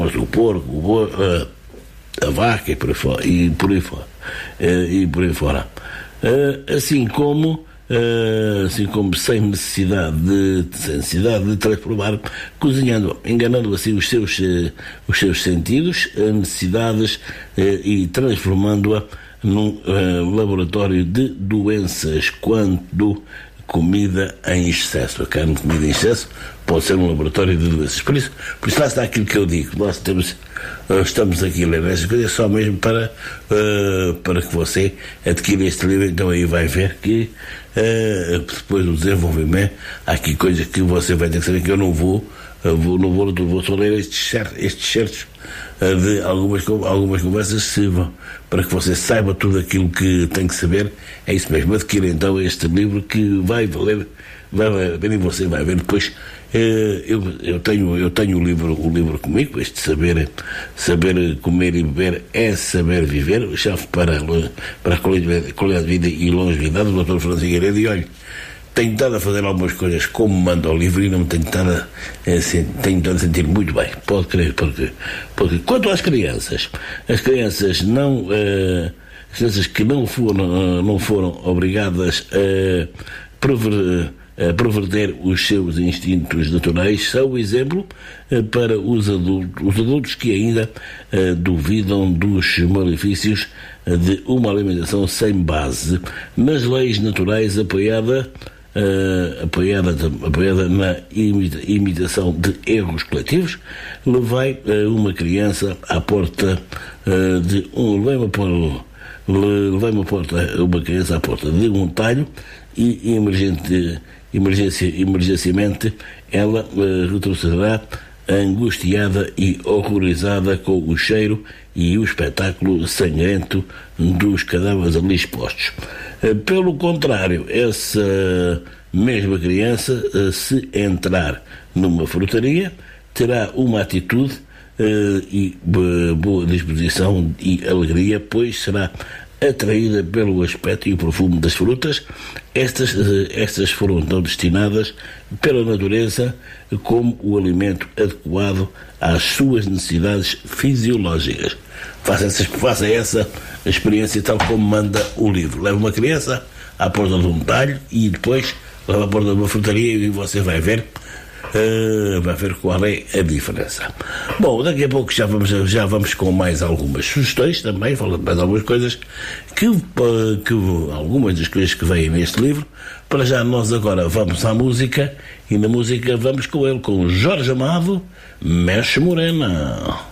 o porco, o boi, a vaca e por aí fora. Assim como sem necessidade de transformar, cozinhando, enganando assim os seus sentidos, necessidades, e transformando-a num laboratório de doenças, quando comida em excesso. A carne de comida em excesso pode ser um laboratório de doenças. Por isso lá está aquilo que eu digo. Nós estamos aqui a ler estas coisas só mesmo para que você adquira este livro. Então aí vai ver que depois do desenvolvimento há aqui coisas que você vai ter que saber, que eu não vou só ler estes certos de algumas conversas, para que você saiba tudo aquilo que tem que saber. É isso mesmo, adquira então este livro, que vai valer e você vai ver depois. Eu tenho o livro comigo, este saber comer e beber é saber viver, o chave para a qualidade de vida e longevidade, do Dr. Fernando Figueiredo. E olha, tenho estado a fazer algumas coisas como manda o livro, e não me tenho estado a sentir muito bem, pode crer, porque quanto às crianças, as crianças que não foram obrigadas a perverter os seus instintos naturais são o exemplo para os adultos que ainda duvidam dos malefícios de uma alimentação sem base nas leis naturais, apoiada na imitação de erros coletivos. Levai uma criança à porta de um talho, e emergenciamente ela retrocederá angustiada e horrorizada com o cheiro e o espetáculo sangrento dos cadáveres ali expostos. Pelo contrário, essa mesma criança, se entrar numa frutaria, terá uma atitude e boa disposição e alegria, pois será atraída pelo aspecto e o perfume das frutas. Estas foram então destinadas pela natureza como o alimento adequado às suas necessidades fisiológicas. Faça essa experiência tal como manda o livro. Leva uma criança à porta de um talho e depois leva à porta de uma frutaria, e você vai ver qual é a diferença. Bom, daqui a pouco já vamos com mais algumas sugestões também, falando mais algumas coisas que algumas das coisas que vêm neste livro. Para já, nós agora vamos à música, e na música vamos com ele, com Jorge Amado, Mexe Morena.